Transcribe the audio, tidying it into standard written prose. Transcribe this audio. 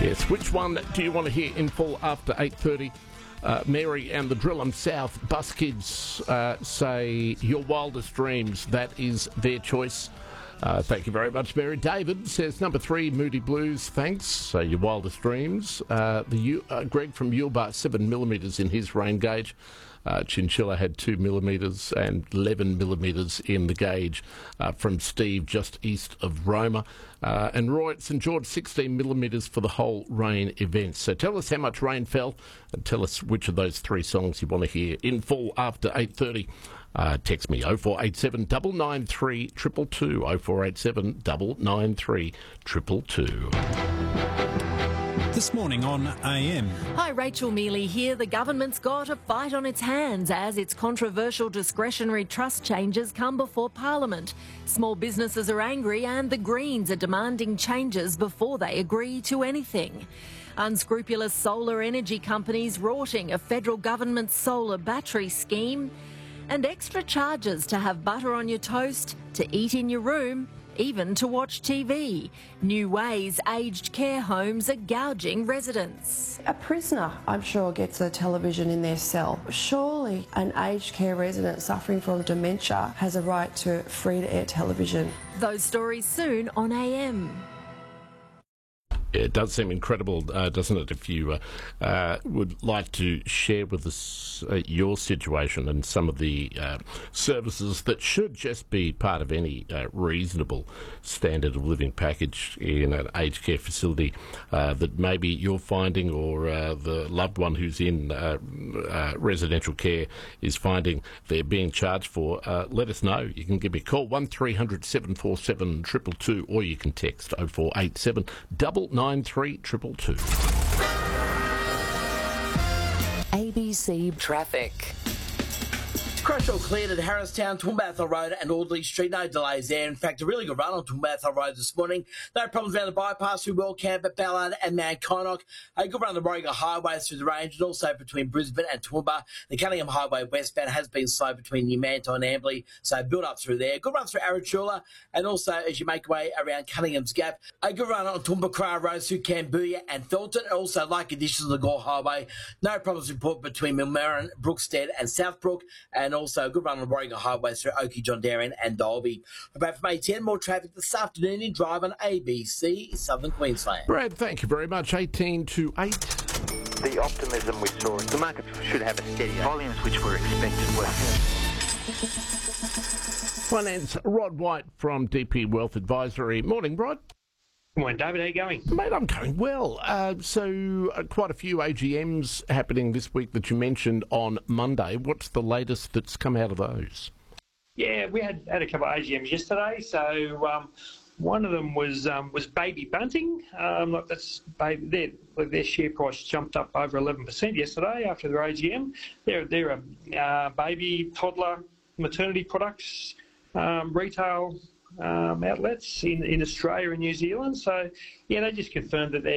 Yes, which one do you want to hear in full after 8:30? Mary and the Drillham South bus kids say Your Wildest Dreams. That is their choice. Thank you very much, Mary. David says number 3, Moody Blues. Thanks. Your Wildest Dreams. Greg from Yulbar, 7mm in his rain gauge. Chinchilla had 2mm and 11mm in the gauge from Steve just east of Roma. And Roy at St George, 16mm for the whole rain event. So tell us how much rain fell and tell us which of those 3 songs you want to hear in full after 8:30. Text me 0487 993 222 0487 993 222. This morning on AM. Hi, Rachel Mealy here. The government's got a fight on its hands as its controversial discretionary trust changes come before Parliament. Small businesses are angry and the Greens are demanding changes before they agree to anything. Unscrupulous solar energy companies rorting a federal government solar battery scheme. And extra charges to have butter on your toast, to eat in your room, even to watch TV. New ways aged care homes are gouging residents. A prisoner, I'm sure, gets a television in their cell. Surely an aged care resident suffering from dementia has a right to free-to-air television. Those stories soon on AM. Yeah, it does seem incredible, doesn't it, if you would like to share with us your situation and some of the services that should just be part of any reasonable standard of living package in an aged care facility that maybe you're finding or the loved one who's in residential care is finding they're being charged for. Let us know. You can give me a call, 1300 747 222, or you can text 0487 993 222. ABC Traffic. Crash all cleared at Harristown, Toowoomba Road and Audley Street. No delays there. In fact, a really good run on Toowoomba Road this morning. No problems around the bypass through Wellcamp at Ballard and Mount Kynoch. A good run on the Warringah Highway through the range and also between Brisbane and Toowoomba. The Cunningham Highway westbound has been slow between Newmantle and Amberley, so build up through there. Good run through Arachula and also as you make your way around Cunningham's Gap. A good run on Toowoomba Road through Cambodia and Felton. Also like conditions on the Gore Highway. No problems reported between Millmerran, Brookstead and Southbrook, and also a good run on the Warringah Highway through Oakey, John Darien and Dalby. About from A10, more traffic this afternoon in Drive on ABC, Southern Queensland. Brad, thank you very much. 18 to 8. The optimism we saw, the market should have a steady volumes which were expected were. Finance, Rod White from DP Wealth Advisory. Morning, Rod. Good morning, David. How are you going? Mate, I'm going well. So quite a few AGMs happening this week that you mentioned on Monday. What's the latest that's come out of those? Yeah, we had a couple of AGMs yesterday. So one of them was Baby Bunting. Their share price jumped up over 11% yesterday after their AGM. They're a baby, toddler, maternity products retail outlets in Australia and New Zealand. So, yeah, they just confirmed that they're